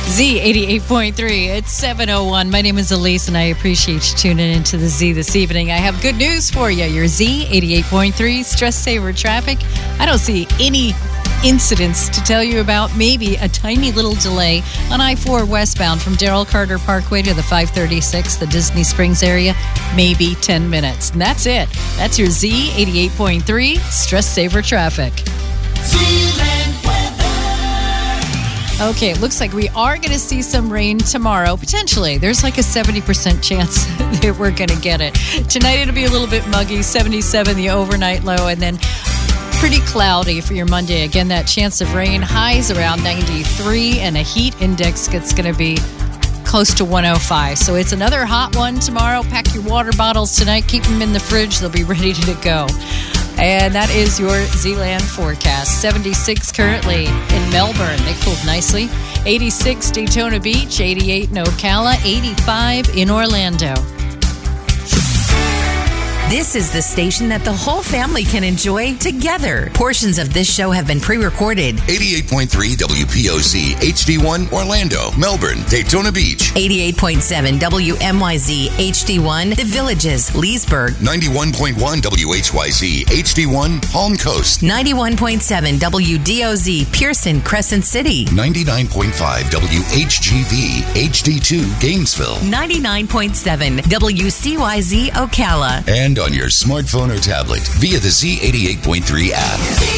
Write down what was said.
Z88.3. It's 7:01. My name is Elise, and I appreciate you tuning into the Z this evening. I have good news for you. Your Z88.3 stress saver traffic. I don't see any incidents to tell you about. Maybe a tiny little delay on I-4 westbound from Darrell Carter Parkway to the 536, the Disney Springs area. Maybe 10 minutes. And that's it. That's your Z88.3 stress saver traffic. Okay, it looks like we are going to see some rain tomorrow. Potentially. There's like a 70% chance that we're going to get it. Tonight it'll be a little bit muggy, 77 the overnight low, and then pretty cloudy for your Monday. Again, that chance of rain. Highs around 93, and a heat index that's going to be close to 105. So it's another hot one tomorrow. Pack your water bottles tonight. Keep them in the fridge. They'll be ready to go. And that is your Zealand forecast. 76 currently in Melbourne. They cooled nicely. 86 Daytona Beach. 88 in Ocala. 85 in Orlando. This is the station that the whole family can enjoy together. Portions of this show have been pre-recorded. 88.3 WPOZ HD1 Orlando, Melbourne, Daytona Beach. 88.7 WMYZ HD1 The Villages, Leesburg. 91.1 WHYZ HD1 Palm Coast. 91.7 WDOZ Pearson, Crescent City. 99.5 WHGV HD2 Gainesville. 99.7 WCYZ Ocala. And on your smartphone or tablet via the Z88.3 app.